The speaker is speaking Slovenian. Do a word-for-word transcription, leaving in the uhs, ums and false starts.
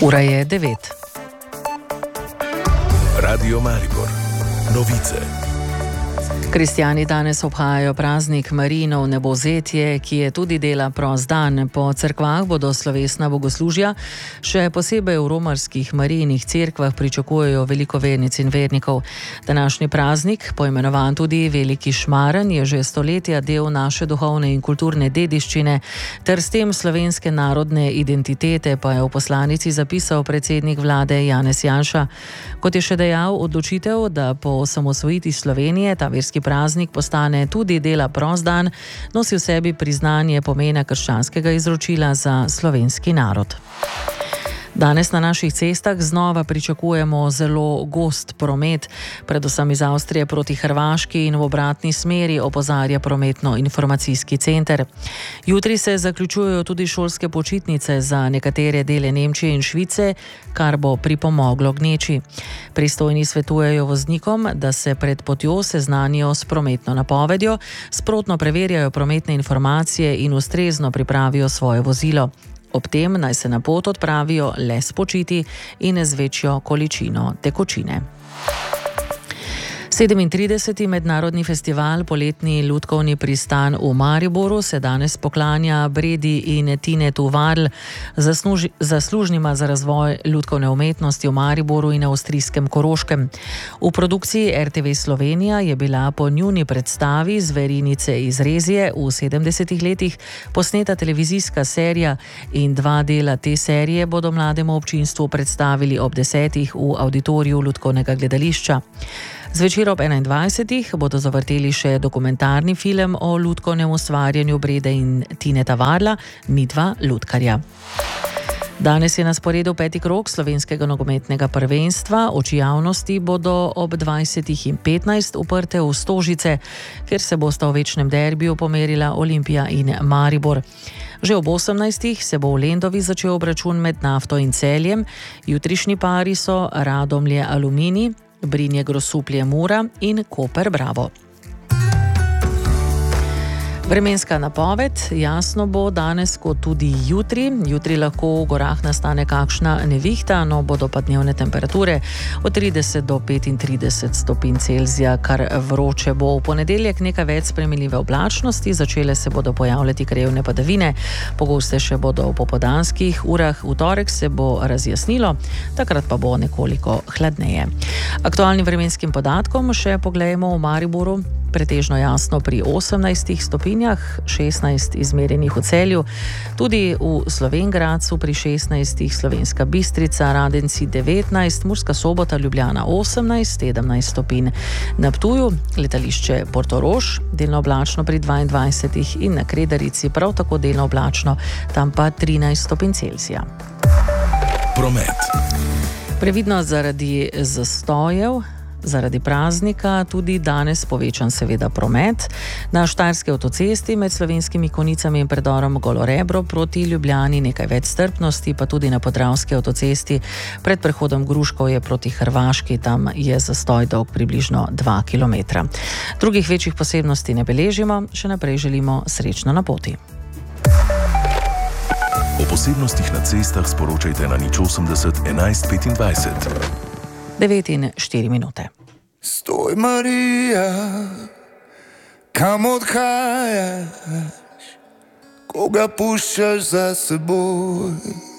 Ura je devet. Radio Maribor. Novice. Kristjani danes obhajajo praznik Marijinov nebovzetje, ki je tudi dela prost dan. Po cerkvah bodo slovesna bogoslužja, še posebej v romarskih Marijinih cerkvah pričakujejo veliko vernic in vernikov. Današnji praznik, poimenovan tudi Veliki Šmaren, je že stoletja del naše duhovne in kulturne dediščine ter s tem slovenske narodne identitete, pa je v poslanici zapisal predsednik vlade Janez Janša. Kot je še dejal, odločitev, da po osamosvojitvi Slovenije ta verski praznik postane tudi dela prost dan, nosi v sebi priznanje pomena krščanskega izročila za slovenski narod. Danes na naših cestah znova pričakujemo zelo gost promet, predvsem iz Avstrije proti Hrvaški in v obratni smeri, opozarja prometno-informacijski center. Jutri se zaključujejo tudi šolske počitnice za nekatere dele Nemčije in Švice, kar bo pripomoglo k gneči. Pristojni svetujejo voznikom, da se pred potjo seznanijo s prometno napovedjo, sprotno preverjajo prometne informacije in ustrezno pripravijo svoje vozilo. Ob tem naj se na pot odpravijo le spočiti in z večjo količino tekočine. sedemintrideseti mednarodni festival Poletni lutkovni pristan v Mariboru se danes poklanja Bredi in Tinetu Varl, zasluži, zaslužnima za razvoj lutkovne umetnosti v Mariboru in avstrijskem Koroškem. V produkciji er te ve Slovenija je bila po njuni predstavi Zverinice iz Rezije v sedemdesetih letih posneta televizijska serija in dva dela te serije bodo mlademu občinstvu predstavili ob desetih v avditoriju Lutkovnega gledališča. Zvečer ob enaindvajsetih bodo zavrteli še dokumentarni film o lutkovnem ustvarjanju Brede in Tineta Varla, Midva lutkarja. Danes je na sporedu peti krog slovenskega nogometnega prvenstva. Oči javnosti bodo ob dvajsetih in petnajst uprte v Stožice, kjer se bosta v večnem derbiju pomerila Olimpija in Maribor. Že ob osemnajstih se bo v Lendovi začel obračun med Nafto in Celjem. Jutrišnji pari so Radomlje Aluminij, Brinje Grosuplje Mura in Koper Bravo. Vremenska napoved, jasno bo danes kot tudi jutri. Jutri lahko v gorah nastane kakšna nevihta, no bodo pa dnevne temperature od trideset do petintrideset stopinj Celzija, kar vroče bo. V ponedeljek nekaj več spremenljive oblačnosti, začele se bodo pojavljati krajevne padavine, pogostejše bodo v popoldanskih urah, v torek se bo razjasnilo, takrat pa bo nekoliko hladneje. Aktualnim vremenskim podatkom še poglejmo v Mariboru. Pretežno jasno pri osemnajstih stopinjah, šestnajst izmerjenih v Celju, tudi v Slovenj Gradcu pri šestnajstih, Slovenska Bistrica, Radenci devetnajst, Murska Sobota, Ljubljana osemnajst, sedemnajst stopinj. Na Ptuju letališče Portorož, delno oblačno pri dvaindvajsetih in na Kredarici prav tako delno oblačno, tam pa trinajst stopinj Celzija. Promet. Previdno zaradi zastojev. Zaradi praznika tudi danes povečan seveda promet. Na Štajerski avtocesti med Slovenskimi Konicami in predorom Golorebro proti Ljubljani nekaj več strpnosti, pa tudi na Podravski avtocesti pred prehodom Gruškovje proti Hrvaški, tam je zastoj dolg približno dva kilometra. Drugih večjih posebnosti ne beležimo, še naprej želimo srečno na poti. O posebnostih na cestah sporočajte na nič osemdeset enajst petindvajset. devet in štiri minute. Stoj, Marija, kam odhajaš, koga puščaš za seboj?